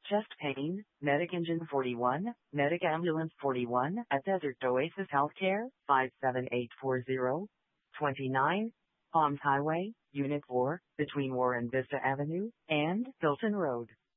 Chest pain, Medic Engine 41, Medic Ambulance 41 at Desert Oasis Healthcare, 57840, 29, Palms Highway, Unit 4, between Warren Vista Avenue and Hilton Road.